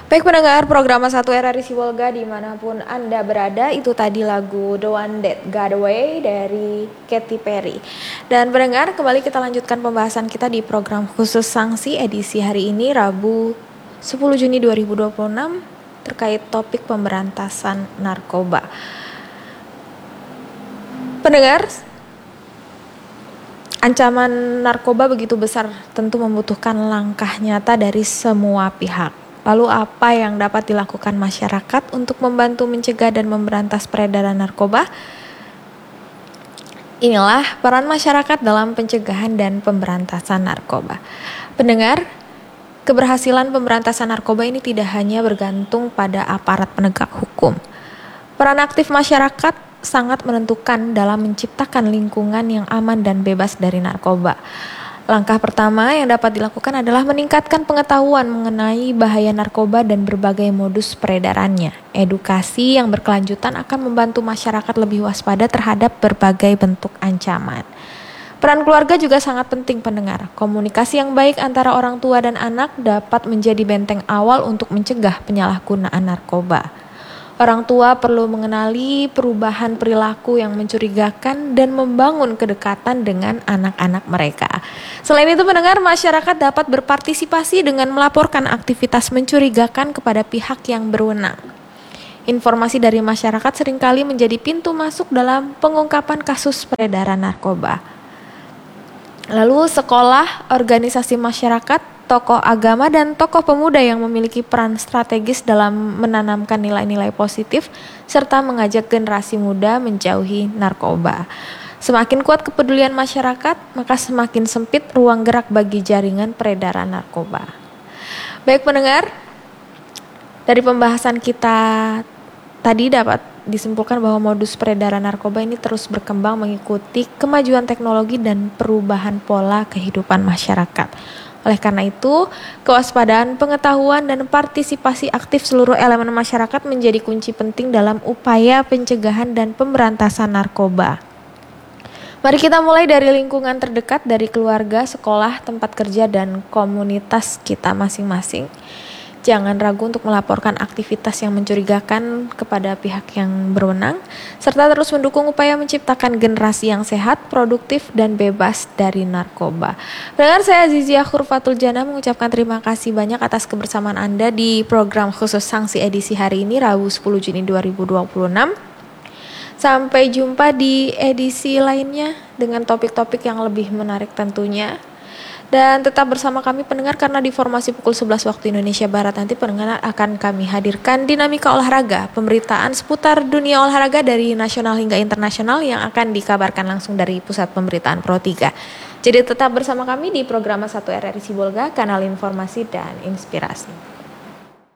Baik pendengar program 1 RRI Sibolga dimanapun Anda berada, itu tadi lagu The One That Got Away dari Katy Perry. Dan pendengar, kembali kita lanjutkan pembahasan kita di program khusus sanksi edisi hari ini Rabu 10 Juni 2026 terkait topik pemberantasan narkoba. Pendengar, ancaman narkoba begitu besar, tentu membutuhkan langkah nyata dari semua pihak. Lalu apa yang dapat dilakukan masyarakat untuk membantu mencegah dan memberantas peredaran narkoba? Inilah peran masyarakat dalam pencegahan dan pemberantasan narkoba. Pendengar, keberhasilan pemberantasan narkoba ini tidak hanya bergantung pada aparat penegak hukum. Peran aktif masyarakat sangat menentukan dalam menciptakan lingkungan yang aman dan bebas dari narkoba. Langkah pertama yang dapat dilakukan adalah meningkatkan pengetahuan mengenai bahaya narkoba dan berbagai modus peredarannya. Edukasi yang berkelanjutan akan membantu masyarakat lebih waspada terhadap berbagai bentuk ancaman. Peran keluarga juga sangat penting pendengar. Komunikasi yang baik antara orang tua dan anak dapat menjadi benteng awal untuk mencegah penyalahgunaan narkoba. Orang tua perlu mengenali perubahan perilaku yang mencurigakan dan membangun kedekatan dengan anak-anak mereka. Selain itu pendengar, masyarakat dapat berpartisipasi dengan melaporkan aktivitas mencurigakan kepada pihak yang berwenang. Informasi dari masyarakat seringkali menjadi pintu masuk dalam pengungkapan kasus peredaran narkoba. Lalu sekolah, organisasi masyarakat, tokoh agama dan tokoh pemuda yang memiliki peran strategis dalam menanamkan nilai-nilai positif serta mengajak generasi muda menjauhi narkoba. Semakin kuat kepedulian masyarakat, maka semakin sempit ruang gerak bagi jaringan peredaran narkoba. Baik pendengar, dari pembahasan kita tadi dapat disimpulkan bahwa modus peredaran narkoba ini terus berkembang mengikuti kemajuan teknologi dan perubahan pola kehidupan masyarakat. Oleh karena itu, kewaspadaan, pengetahuan, dan partisipasi aktif seluruh elemen masyarakat menjadi kunci penting dalam upaya pencegahan dan pemberantasan narkoba. Mari kita mulai dari lingkungan terdekat, dari keluarga, sekolah, tempat kerja, dan komunitas kita masing-masing. Jangan ragu untuk melaporkan aktivitas yang mencurigakan kepada pihak yang berwenang, serta terus mendukung upaya menciptakan generasi yang sehat, produktif, dan bebas dari narkoba. Pendengar, saya Azizia Khurfatul Jana mengucapkan terima kasih banyak atas kebersamaan Anda di program khusus sanksi edisi hari ini, Rabu 10 Juni 2026. Sampai jumpa di edisi lainnya dengan topik-topik yang lebih menarik tentunya. Dan tetap bersama kami pendengar, karena di formasi pukul 11 waktu Indonesia Barat nanti pendengar akan kami hadirkan dinamika olahraga, pemberitaan seputar dunia olahraga dari nasional hingga internasional yang akan dikabarkan langsung dari Pusat Pemberitaan Pro 3. Jadi tetap bersama kami di program 1 RRI Sibolga, kanal informasi dan inspirasi.